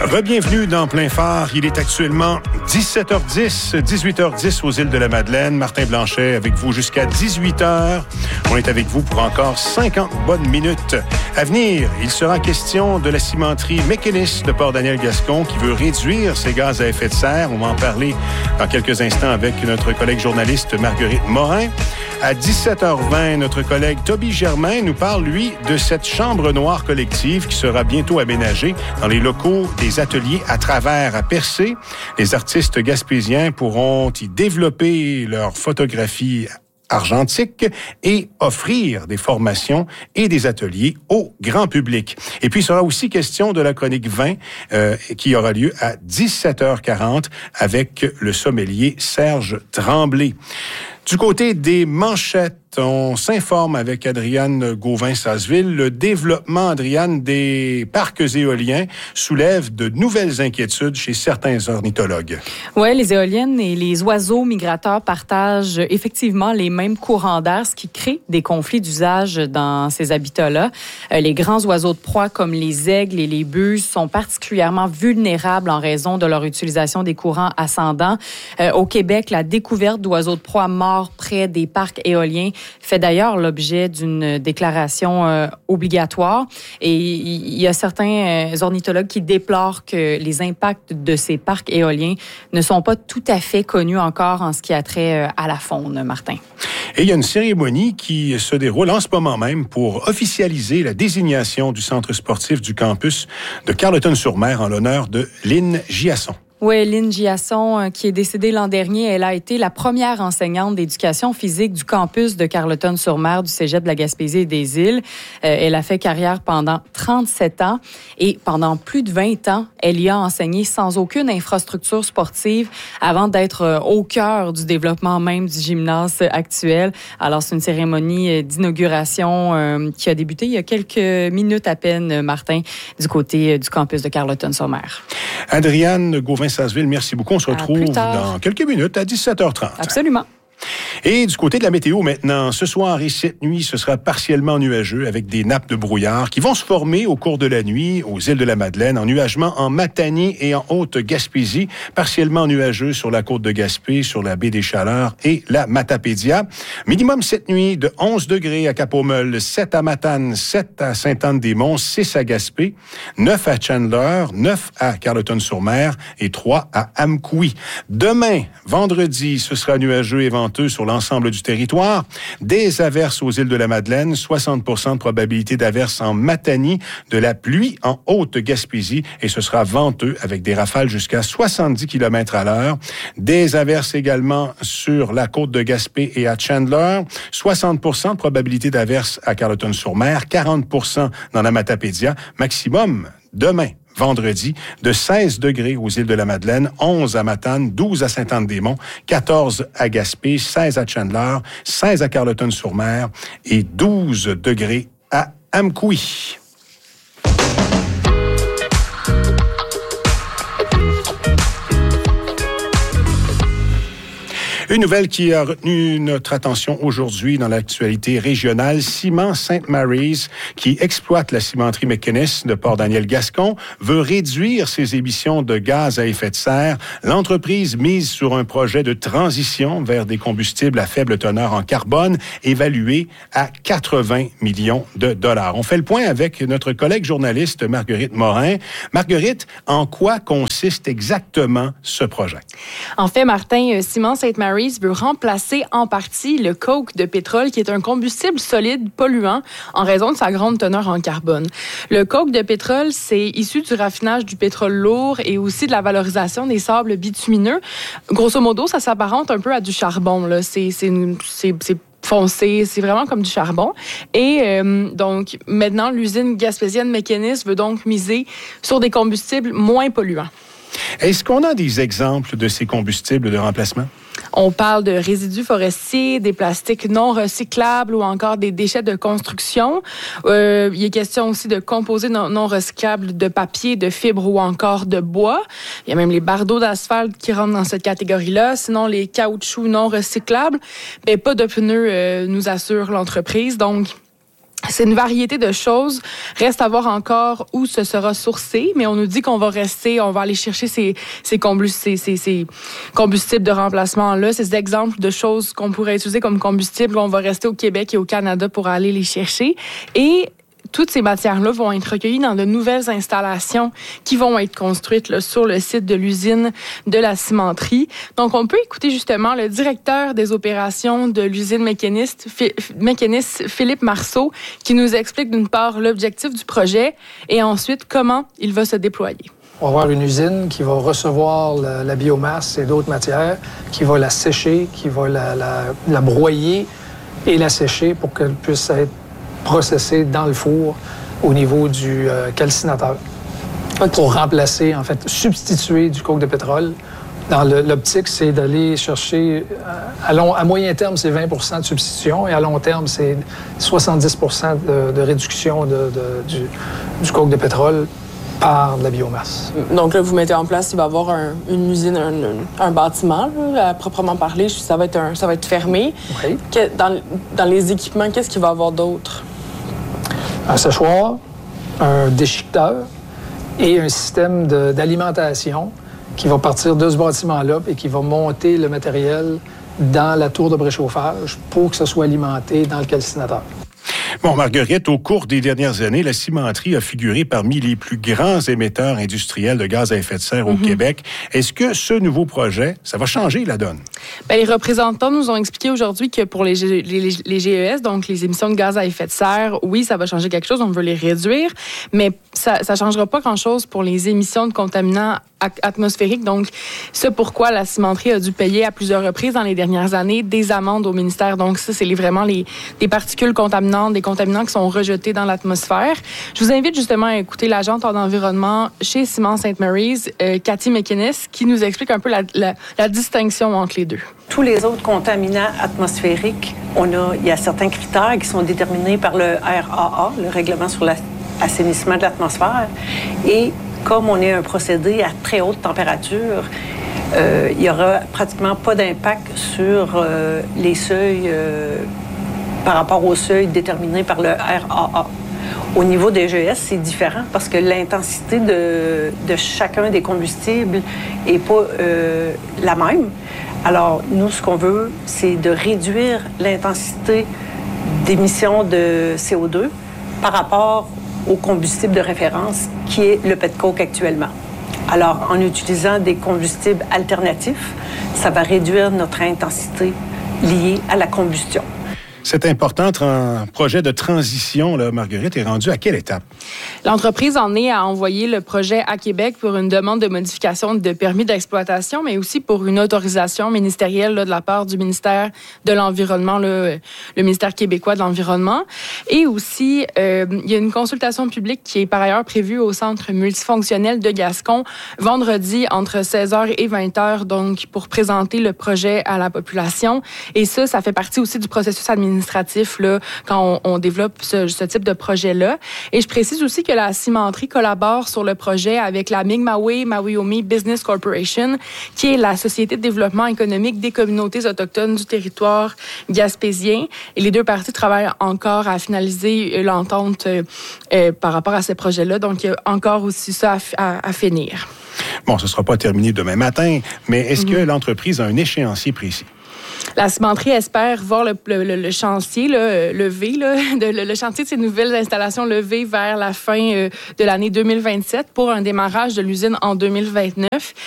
Bienvenue dans Plein Phare. Il est actuellement 18h10 aux îles de la Madeleine. Martin Blanchet avec vous jusqu'à 18h. On est avec vous pour encore 50 bonnes minutes. À venir, il sera question de la cimenterie McInnis de Port-Daniel-Gascon qui veut réduire ses gaz à effet de serre. On va en parler dans quelques instants avec notre collègue journaliste Marguerite Morin. À 17h20, notre collègue Toby Germain nous parle, lui, de cette chambre noire collective qui sera bientôt aménagée dans les locaux des ateliers à travers à Percé. Les artistes gaspésiens pourront y développer leur photographie argentique et offrir des formations et des ateliers au grand public. Et puis, il sera aussi question de la chronique vin qui aura lieu à 17h40 avec le sommelier Serge Tremblay. Du côté des manchettes, on s'informe avec Adriane Gauvin-Sasseville. Le développement, Adriane, des parcs éoliens soulève de nouvelles inquiétudes chez certains ornithologues. Oui, les éoliennes et les oiseaux migrateurs partagent effectivement les mêmes courants d'air, ce qui crée des conflits d'usage dans ces habitats-là. Les grands oiseaux de proie comme les aigles et les buses sont particulièrement vulnérables en raison de leur utilisation des courants ascendants. Au Québec, la découverte d'oiseaux de proie morts près des parcs éoliens fait d'ailleurs l'objet d'une déclaration obligatoire. Et il y a certains ornithologues qui déplorent que les impacts de ces parcs éoliens ne sont pas tout à fait connus encore en ce qui a trait à la faune, Martin. Et il y a une cérémonie qui se déroule en ce moment même pour officialiser la désignation du centre sportif du campus de Carleton-sur-Mer en l'honneur de Lynn Giasson. Oui, Lynn Giasson, qui est décédée l'an dernier, elle a été la première enseignante d'éducation physique du campus de Carleton-sur-Mer du Cégep de la Gaspésie et des Îles. Elle a fait carrière pendant 37 ans et pendant plus de 20 ans, elle y a enseigné sans aucune infrastructure sportive avant d'être au cœur du développement même du gymnase actuel. Alors, c'est une cérémonie d'inauguration qui a débuté il y a quelques minutes à peine, Martin, du côté du campus de Carleton-sur-Mer. Adriane Gauvin-Sasseville, merci beaucoup. On se retrouve dans quelques minutes à 17h30. Absolument. Et du côté de la météo maintenant, ce soir et cette nuit, ce sera partiellement nuageux avec des nappes de brouillard qui vont se former au cours de la nuit aux îles de la Madeleine, en nuagement en Matanie et en Haute-Gaspésie, partiellement nuageux sur la côte de Gaspé, sur la baie des Chaleurs et la Matapédia. Minimum cette nuit de 11 degrés à Cap-aux-Meules, 7 à Matane, 7 à Sainte-Anne-des-Monts, 6 à Gaspé, 9 à Chandler, 9 à Carleton-sur-Mer et 3 à Amkoui. Demain, vendredi, ce sera nuageux et venteux sur l'ensemble du territoire. Des averses aux îles de la Madeleine, 60% de probabilité d'averses en Matanie, de la pluie en Haute-Gaspésie et ce sera venteux avec des rafales jusqu'à 70 km à l'heure. Des averses également sur la côte de Gaspé et à Chandler, 60% de probabilité d'averses à Carleton-sur-Mer, 40% dans la Matapédia, maximum demain. Vendredi, de 16 degrés aux îles de la Madeleine, 11 à Matane, 12 à Sainte-Anne-des-Monts, 14 à Gaspé, 16 à Chandler, 16 à Carleton-sur-Mer et 12 degrés à Amkoui. Une nouvelle qui a retenu notre attention aujourd'hui dans l'actualité régionale, Ciment St. Mary's, qui exploite la cimenterie McInnis de Port-Daniel-Gascon, veut réduire ses émissions de gaz à effet de serre. L'entreprise mise sur un projet de transition vers des combustibles à faible teneur en carbone, évalué à 80 millions de dollars. On fait le point avec notre collègue journaliste Marguerite Morin. Marguerite, en quoi consiste exactement ce projet? En fait, Martin, Ciment St. Mary's veut remplacer en partie le coke de pétrole, qui est un combustible solide polluant en raison de sa grande teneur en carbone. Le coke de pétrole, c'est issu du raffinage du pétrole lourd et aussi de la valorisation des sables bitumineux. Grosso modo, ça s'apparente un peu à du charbon, là. C'est foncé, c'est vraiment comme du charbon. Et donc, maintenant, l'usine gaspésienne McInnis veut donc miser sur des combustibles moins polluants. Est-ce qu'on a des exemples de ces combustibles de remplacement? On parle de résidus forestiers, des plastiques non recyclables ou encore des déchets de construction. Il est question aussi de composés non recyclables de papier, de fibres ou encore de bois. Il y a même les bardeaux d'asphalte qui rentrent dans cette catégorie-là. Sinon, les caoutchoucs non recyclables, pas de pneus, nous assure l'entreprise. Donc, C'est une variété de choses. Reste à voir encore où ce sera sourcé, mais on nous dit qu'on va aller chercher ces combustibles de remplacement-là, ces exemples de choses qu'on pourrait utiliser comme combustible. On va rester au Québec et au Canada pour aller les chercher. Et toutes ces matières-là vont être recueillies dans de nouvelles installations qui vont être construites là, sur le site de l'usine de la cimenterie. Donc, on peut écouter justement le directeur des opérations de l'usine Mécanis, Philippe Marceau, qui nous explique d'une part l'objectif du projet et ensuite comment il va se déployer. On va avoir une usine qui va recevoir la biomasse et d'autres matières, qui va la sécher, qui va la broyer et la sécher pour qu'elle puisse être processé dans le four au niveau du calcinateur. Okay. Pour remplacer, en fait, substituer du coke de pétrole. Dans l'optique, c'est d'aller chercher, à moyen terme, c'est 20 de substitution et à long terme, c'est 70 de réduction du coke de pétrole par de la biomasse. Donc là, vous mettez en place, il va y avoir une usine, un bâtiment, là, à proprement parler, ça va être fermé. Oui. Dans les équipements, qu'est-ce qu'il va y avoir d'autre? Un séchoir, un déchiqueteur et un système d'alimentation qui va partir de ce bâtiment-là et qui va monter le matériel dans la tour de préchauffage pour que ce soit alimenté dans le calcinateur. Bon, Marguerite, au cours des dernières années, la cimenterie a figuré parmi les plus grands émetteurs industriels de gaz à effet de serre au Québec. Est-ce que ce nouveau projet, ça va changer la donne? Bien, les représentants nous ont expliqué aujourd'hui que pour les GES, donc les émissions de gaz à effet de serre, oui, ça va changer quelque chose, on veut les réduire, mais ça ne changera pas grand-chose pour les émissions de contaminants atmosphériques. Donc, c'est pourquoi la cimenterie a dû payer à plusieurs reprises dans les dernières années des amendes au ministère. Donc, ça, c'est vraiment des particules contaminantes, des contaminants qui sont rejetés dans l'atmosphère. Je vous invite justement à écouter l'agente en environnement chez Ciment St. Mary's, Cathy McInnes, qui nous explique un peu la distinction entre les deux. Tous les autres contaminants atmosphériques, il y a certains critères qui sont déterminés par le RAA, le règlement sur l'assainissement de l'atmosphère. Et comme on est un procédé à très haute température, il n'y aura pratiquement pas d'impact sur les seuils par rapport aux seuils déterminés par le RAA. Au niveau des GES, c'est différent parce que l'intensité de chacun des combustibles n'est pas la même. Alors, nous, ce qu'on veut, c'est de réduire l'intensité d'émission de CO2 par rapport au combustible de référence qui est le petcoke actuellement. Alors, en utilisant des combustibles alternatifs, ça va réduire notre intensité liée à la combustion. Cet important projet de transition, là, Marguerite, est rendu à quelle étape? L'entreprise en est à envoyer le projet à Québec pour une demande de modification de permis d'exploitation, mais aussi pour une autorisation ministérielle là, de la part du ministère de l'Environnement, le ministère québécois de l'Environnement. Et aussi, il y a une consultation publique qui est par ailleurs prévue au Centre multifonctionnel de Gascon vendredi entre 16h et 20h, donc pour présenter le projet à la population. Et ça fait partie aussi du processus administratif là, quand on développe ce type de projet-là. Et je précise aussi que la cimenterie collabore sur le projet avec la Mi'kmaq Mawiomi Business Corporation, qui est la société de développement économique des communautés autochtones du territoire gaspésien. Et les deux parties travaillent encore à finaliser l'entente par rapport à ce projet-là. Donc, il y a encore aussi ça à finir. Bon, ce ne sera pas terminé demain matin, mais est-ce que l'entreprise a un échéancier précis? La cimenterie espère voir le chantier levé, le chantier de ces nouvelles installations levé vers la fin de l'année 2027 pour un démarrage de l'usine en 2029.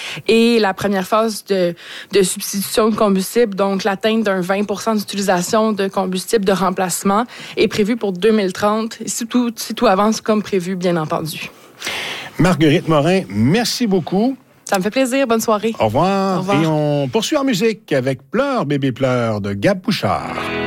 Et la première phase de substitution de combustible, donc l'atteinte d'un 20 d'utilisation de combustible de remplacement, est prévue pour 2030, si tout avance comme prévu, bien entendu. Marguerite Morin, merci beaucoup. Ça me fait plaisir. Bonne soirée. Au revoir. Au revoir. Et on poursuit en musique avec Pleure, bébé pleure de Gab Bouchard.